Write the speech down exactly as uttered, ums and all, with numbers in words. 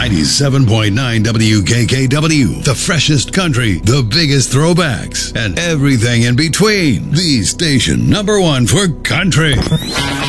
ninety-seven point nine W K K W. The freshest country, the biggest throwbacks, and everything in between. The station number one for country.